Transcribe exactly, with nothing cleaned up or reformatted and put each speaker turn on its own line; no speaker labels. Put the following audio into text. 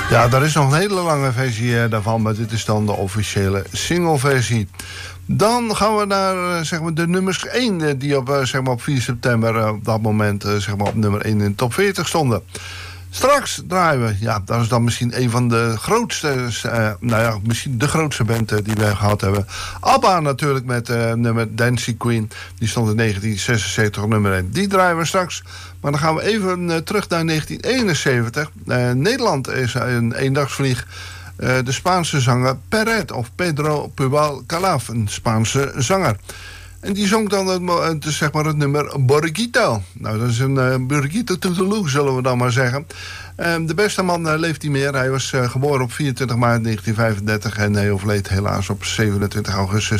Ja, er is nog een hele lange versie eh, daarvan, maar dit is dan de officiële singleversie. Dan gaan we naar uh, zeg maar de nummers één uh, die op, uh, zeg maar op vier september uh, op dat moment uh, zeg maar op nummer één in de top veertig stonden. Straks draaien we, ja, dat is dan misschien een van de grootste, uh, nou ja, misschien de grootste band uh, die wij gehad hebben. ABBA natuurlijk met uh, nummer Dancing Queen. Die stond in negentien zesenzeventig op nummer één. Die draaien we straks. Maar dan gaan we even uh, terug naar negentien eenenzeventig. Uh, Nederland is een eendagsvlieg. Uh, de Spaanse zanger Perret of Pedro Pubal Calaf, een Spaanse zanger. En die zong dan het, zeg maar het nummer Borguito. Nou, dat is een uh, Borguito Toedeloe, zullen we dan maar zeggen. Uh, de beste man uh, leeft niet meer. Hij was uh, geboren op vierentwintig maart negentien vijfendertig en hij overleed helaas op zevenentwintig augustus